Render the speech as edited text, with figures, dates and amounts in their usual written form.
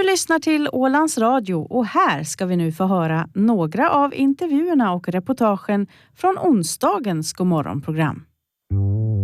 lyssnar till Ålands Radio och här ska vi nu få höra några av intervjuerna och reportagen från onsdagens Godmorgonprogram.